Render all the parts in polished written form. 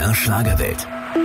MDR Schlagerwelt.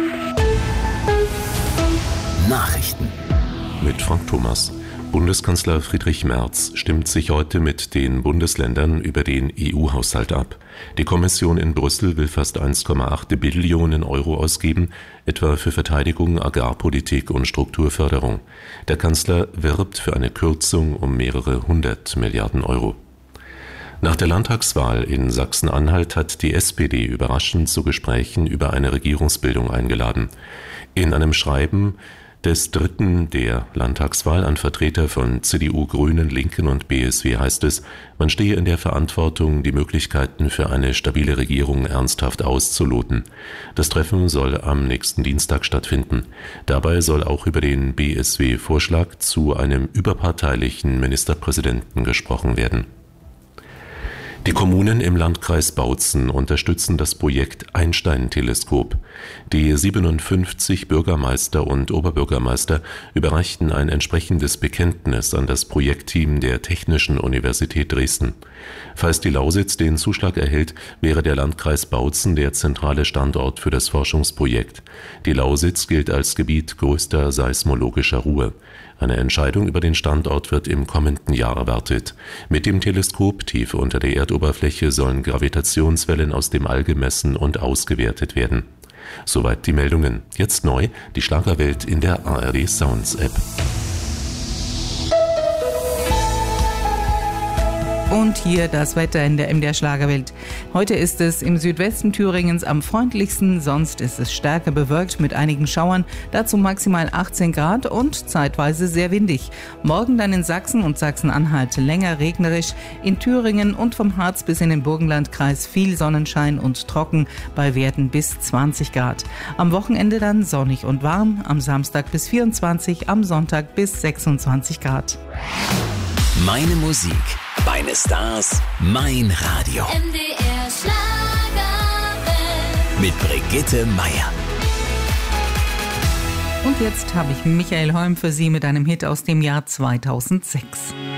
Nachrichten. Mit Frank Thomas. Bundeskanzler Friedrich Merz stimmt sich heute mit den Bundesländern über den EU-Haushalt ab. Die Kommission in Brüssel will fast 1,8 Billionen Euro ausgeben, etwa für Verteidigung, Agrarpolitik und Strukturförderung. Der Kanzler wirbt für eine Kürzung um mehrere 100 Milliarden Euro. Nach der Landtagswahl in Sachsen-Anhalt hat die SPD überraschend zu Gesprächen über eine Regierungsbildung eingeladen. In einem Schreiben des Dritten der Landtagswahl an Vertreter von CDU, Grünen, Linken und BSW heißt es, man stehe in der Verantwortung, die Möglichkeiten für eine stabile Regierung ernsthaft auszuloten. Das Treffen soll am nächsten Dienstag stattfinden. Dabei soll auch über den BSW-Vorschlag zu einem überparteilichen Ministerpräsidenten gesprochen werden. Die Kommunen im Landkreis Bautzen unterstützen das Projekt Einstein-Teleskop. Die 57 Bürgermeister und Oberbürgermeister überreichten ein entsprechendes Bekenntnis an das Projektteam der Technischen Universität Dresden. Falls die Lausitz den Zuschlag erhält, wäre der Landkreis Bautzen der zentrale Standort für das Forschungsprojekt. Die Lausitz gilt als Gebiet größter seismologischer Ruhe. Eine Entscheidung über den Standort wird im kommenden Jahr erwartet. Mit dem Teleskop tief unter der Erdoberfläche sollen Gravitationswellen aus dem All gemessen und ausgewertet werden. Soweit die Meldungen. Jetzt neu, die Schlagerwelt in der ARD Sounds App. Und hier das Wetter in der MDR Schlagerwelt. Heute ist es im Südwesten Thüringens am freundlichsten, sonst ist es stärker bewölkt mit einigen Schauern, dazu maximal 18 Grad und zeitweise sehr windig. Morgen dann in Sachsen und Sachsen-Anhalt länger regnerisch, in Thüringen und vom Harz bis in den Burgenlandkreis viel Sonnenschein und trocken bei Werten bis 20 Grad. Am Wochenende dann sonnig und warm, am Samstag bis 24, am Sonntag bis 26 Grad. Meine Musik, meine Stars, mein Radio. MDR Schlagerwelt. Mit Brigitte Meier. Und jetzt habe ich Michael Holm für Sie mit einem Hit aus dem Jahr 2006.